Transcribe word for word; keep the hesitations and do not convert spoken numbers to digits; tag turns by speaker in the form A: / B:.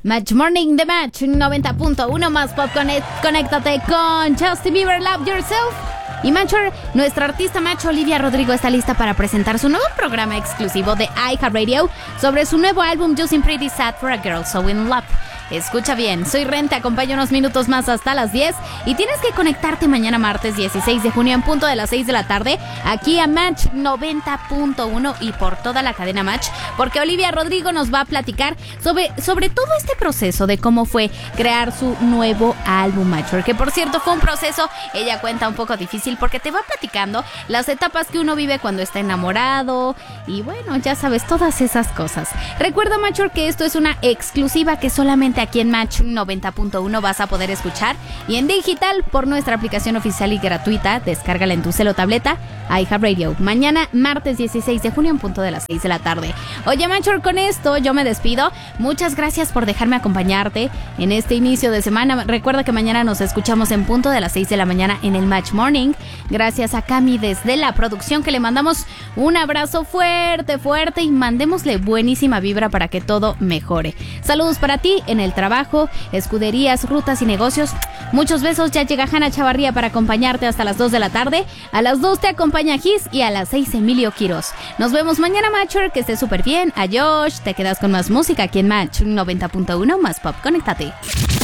A: Match Morning de Match noventa punto uno más pop. Connect, conéctate con Justin Bieber, Love Yourself. Y Matcher, nuestra artista Match Olivia Rodrigo está lista para presentar su nuevo programa exclusivo de iHeartRadio sobre su nuevo álbum Using Pretty Sad for a Girl So In Love. Escucha bien, soy Ren, te acompaño unos minutos más hasta las diez y tienes que conectarte mañana martes dieciséis de junio en punto de las seis de la tarde aquí a Match noventa punto uno y por toda la cadena Match, porque Olivia Rodrigo nos va a platicar sobre, sobre todo este proceso de cómo fue crear su nuevo álbum Matcher, que por cierto fue un proceso, ella cuenta, un poco difícil porque te va platicando las etapas que uno vive cuando está enamorado y bueno, ya sabes, todas esas cosas. Recuerda Matcher que esto es una exclusiva que solamente aquí en Match noventa punto uno vas a poder escuchar y en digital por nuestra aplicación oficial y gratuita. Descárgala en tu celo o tableta, iHeartRadio. Mañana, martes dieciséis de junio en punto de las seis de la tarde. Oye, Matcher, con esto yo me despido. Muchas gracias por dejarme acompañarte en este inicio de semana. Recuerda que mañana nos escuchamos en punto de las seis de la mañana en el Match Morning. Gracias a Cami desde la producción, que le mandamos un abrazo fuerte, fuerte y mandémosle buenísima vibra para que todo mejore. Saludos para ti en el trabajo, escuderías, rutas y negocios. Muchos besos. Ya llega Hanna Chavarría para acompañarte hasta las dos de la tarde. A las dos te acompaña Gis y a las seis Emilio Quiroz. Nos vemos mañana, Matcher, que estés súper bien. Adiós. Te quedas con más música aquí en Match noventa punto uno más pop. Conéctate.